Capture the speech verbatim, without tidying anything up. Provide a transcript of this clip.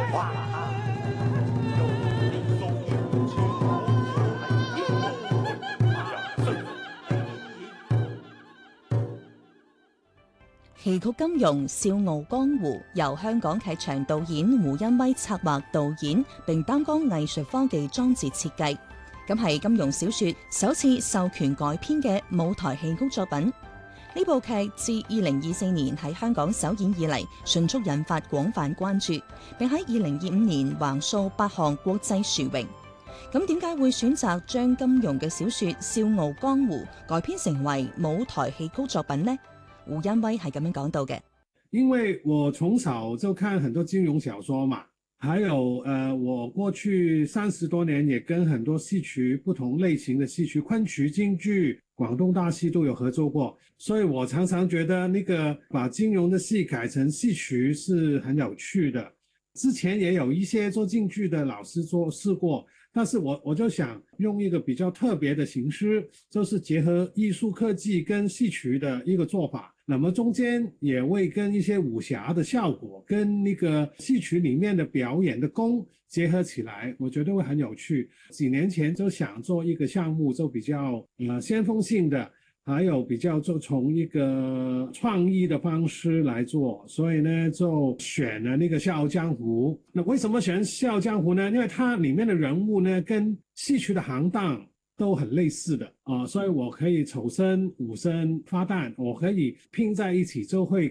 哇！有你送出千我一戲曲金庸笑傲江湖由香港劇場導演胡恩威策劃導演，並擔綱藝術科技裝置設計。咁係金庸小說首次授權改編嘅舞台戲曲作品。呢部劇自二零二四年喺香港首演以嚟，迅速引發廣泛關注，並喺二零二五年橫掃八項國際殊榮。咁點解會選擇將金庸嘅小說《笑傲江湖》改編成為舞台戲曲作品呢？胡恩威係咁樣講到嘅。 因為我從小就看很多金庸小說嘛，還有呃，我過去三十多年也跟很多戲曲不同類型的戲曲，昆曲、京劇、廣東大戲都有合作過，所以我常常覺得那個把金庸的戲改成戲曲是很有趣的。之前也有一些做京劇的老師做試過，但是我我就想用一個比較特別的形式，就是結合藝術科技跟戲曲的一個做法，那麼中間也會跟一些武俠的效果跟那個戲曲裏面的表演的功結合起來，我覺得會很有趣。幾年前就想做一個項目，就比較呃先鋒性的，還有比較就從一個創意的方式來做，所以呢就選了那個《笑傲江湖》。那為什麼選《笑傲江湖》呢？因為它裏面的人物呢跟戲曲的行當都很類似的啊，所以我可以丑生、武生、花旦，我可以拼在一起，就會